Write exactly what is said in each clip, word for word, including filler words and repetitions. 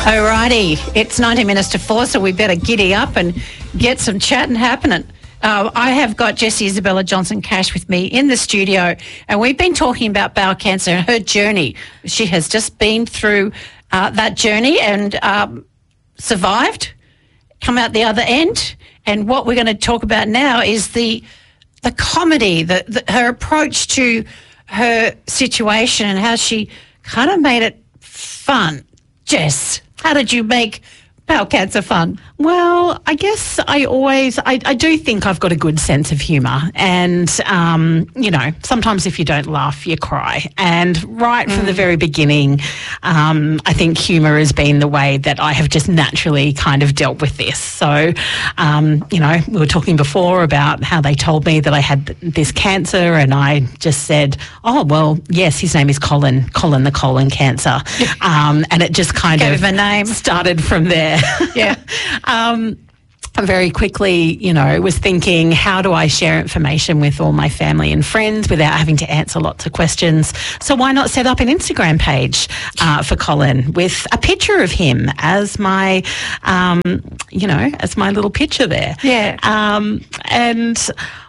Alrighty, it's nineteen minutes to four, so we better giddy up and get some chatting happening. Uh, I have got Jessie Isabella Johnson-Cash with me in the studio, and we've been talking about bowel cancer and her journey. She has just been through uh, that journey and um, survived, come out the other end. And what we're going to talk about now is the the comedy, the, the her approach to her situation and how she kind of made it fun. Jess, how did you make bowel cancer fun? Well, I guess I always, I, I do think I've got a good sense of humour, and, um, you know, sometimes if you don't laugh, you cry. And right mm. from the very beginning, um, I think humour has been the way that I have just naturally kind of dealt with this. So, um, you know, we were talking before about how they told me that I had this cancer, and I just said, oh, well, yes, his name is Colin, Colin the colon cancer. Um, and it just kind Gave of him a name. started from there. Yeah. Um, very quickly, you know, was thinking, how do I share information with all my family and friends without having to answer lots of questions? So why not set up an Instagram page uh, for Colin with a picture of him as my, um, you know, as my little picture there. Yeah. Um, and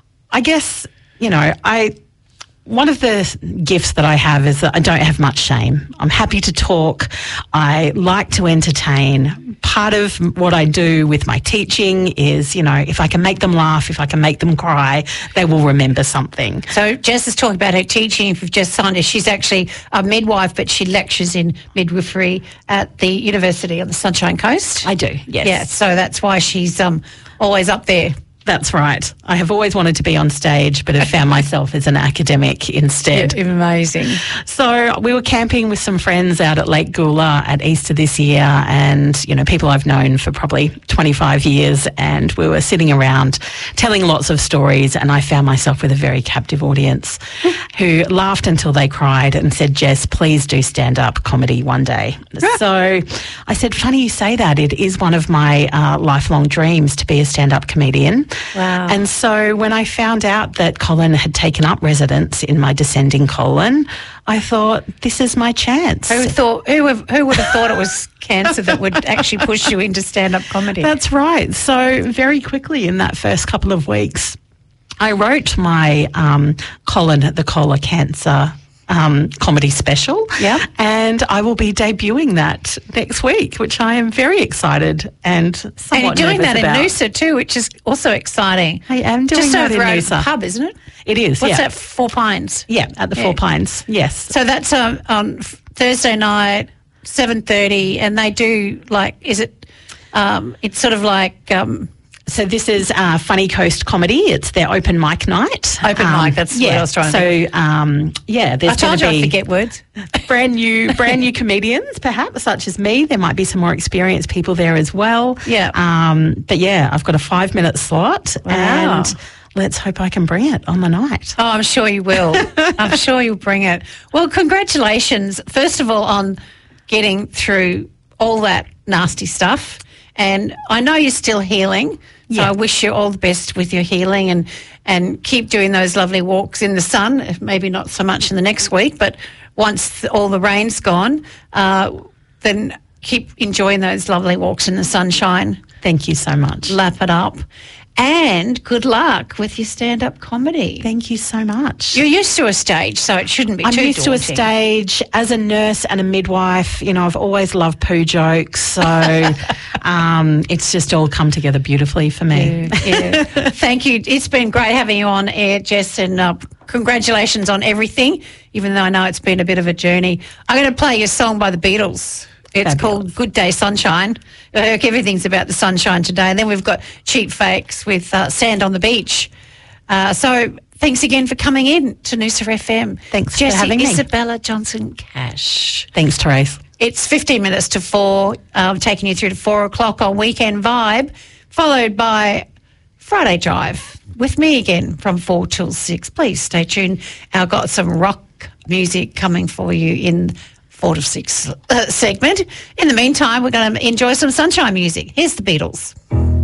I guess, you know, I... One of the gifts that I have is that I don't have much shame. I'm happy to talk. I like to entertain. Part of what I do with my teaching is, you know, if I can make them laugh, if I can make them cry, they will remember something. So Jess is talking about her teaching. If you've just signed her, she's actually a midwife, but she lectures in midwifery at the University on the Sunshine Coast. I do, yes. Yeah, so that's why she's um, always up there. That's right. I have always wanted to be on stage, but have found myself as an academic instead. Yeah, amazing. So we were camping with some friends out at Lake Gula at Easter this year, and, you know, people I've known for probably twenty-five years, and we were sitting around telling lots of stories, and I found myself with a very captive audience who laughed until they cried and said, Jess, please do stand-up comedy one day. So I said, funny you say that. It is one of my uh, lifelong dreams to be a stand-up comedian. Wow. And so when I found out that Colin had taken up residence in my descending colon, I thought, this is my chance. Who thought? Who, have, who would have thought it was cancer that would actually push you into stand-up comedy? That's right. So very quickly in that first couple of weeks, I wrote my um, Colin the Colon Cancer Um, comedy special. Yeah. And I will be debuting that next week, which I am very excited and somewhat And you're doing that about. in Noosa too, which is also exciting. I am doing Just that over in at Noosa. the pub, isn't it? It is, What's yeah. that, Four Pines? Yeah, at the Yeah. Four Pines, yes. So that's um, on Thursday night, seven thirty, and they do like, is it, um, it's sort of like... Um, So this is uh, Funny Coast Comedy. It's their open mic night. Open um, mic, that's yeah. what I was trying to so, think. So, um, yeah, there's I told you going to I be forget words. brand new, brand new comedians, perhaps, such as me. There might be some more experienced people there as well. Yeah. Um, but yeah, I've got a five-minute slot, Wow. and let's hope I can bring it on the night. Oh, I'm sure you will. I'm sure you'll bring it. Well, congratulations, first of all, on getting through all that nasty stuff. And I know you're still healing, so Yeah. I wish you all the best with your healing, and, and keep doing those lovely walks in the sun, maybe not so much in the next week, but once all the rain's gone, uh, then keep enjoying those lovely walks in the sunshine. Thank you so much. Lap it up. And good luck with your stand-up comedy. Thank you so much. You're used to a stage, so it shouldn't be I'm too used to a daunting. stage. As a nurse and a midwife, you know, I've always loved poo jokes, so um, it's just all come together beautifully for me. Yeah, yeah. Thank you. It's been great having you on air, Jess, and uh, congratulations on everything, even though I know it's been a bit of a journey. I'm going to play your song by the Beatles. It's Fabulous. called Good Day Sunshine. Uh, everything's about the sunshine today. And then we've got Cheap Fakes with uh, Sand on the Beach. Uh, so thanks again for coming in to Noosa F M. Thanks for Jessie having me. Isabella Johnson-Cash. Thanks, Therese. It's fifteen minutes to four, um, taking you through to four o'clock on Weekend Vibe, followed by Friday Drive with me again from four till six. Please stay tuned. I've got some rock music coming for you in four to six uh, segment. In the meantime, we're going to enjoy some sunshine music. Here's the Beatles.